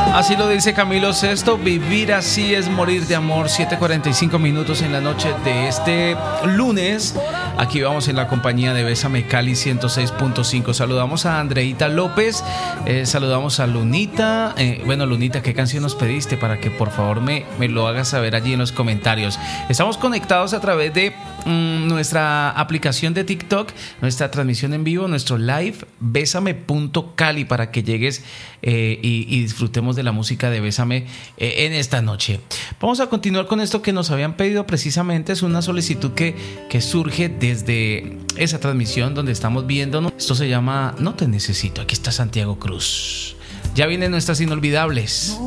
Así lo dice Camilo Sesto, vivir así es morir de amor. 7:45 en la noche de este lunes. Aquí vamos en la compañía de Bésame Cali 106.5. Saludamos a Andreita López, saludamos a Lunita. Bueno, Lunita, ¿qué canción nos pediste? Para que por favor me lo hagas saber allí en los comentarios. Estamos conectados a través de nuestra aplicación de TikTok, nuestra transmisión en vivo, nuestro live, bésame.cali, para que llegues y disfrutemos de la música de Bésame en esta noche. Vamos a continuar con esto que nos habían pedido precisamente. Es una solicitud que surge desde esa transmisión donde estamos viéndonos. Esto se llama No te necesito. Aquí está Santiago Cruz. Ya vienen nuestras inolvidables.